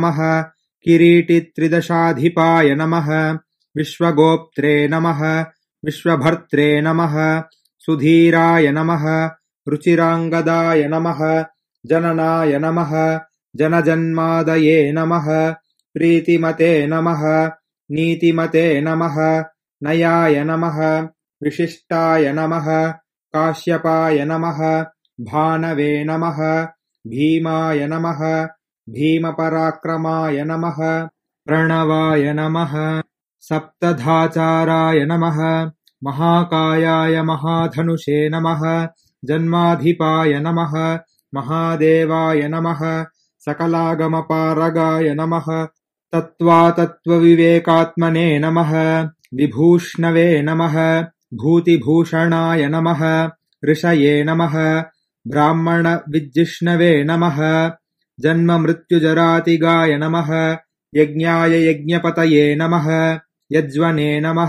नमः किरीटित्रिदशाधिपाय नमः विश्वगोप्त्रे नमः विश्वभर्त्रे नमः सुधीराय नमः रुचिराङ्गदाय नमः जननाय नमः जनजन्मादये नमः प्रीतिमते नमः नीतिमते नमः नयाय नमः विशिष्टाय नमः काश्यपाय नमः भानवे नमः भीमाय नमः भीमपराक्रमाय नमः प्रणवाय नमः सप्तधाचाराय नमः महाकायाय महाधनुषे नमः जन्माधिपाय नमः महादेवाय नमः सकलागमपारगाय नमः तत्त्वातत्त्वविवेकात्मने नमः विभूष्णवे नमः भूतिभूषणाय नमः ऋषये नमः ब्राह्मणविज्जिष्णवे नमः जन्ममृत्युजरातिगाय नमः यज्ञाय यज्ञपतये नमः यज्वने नमः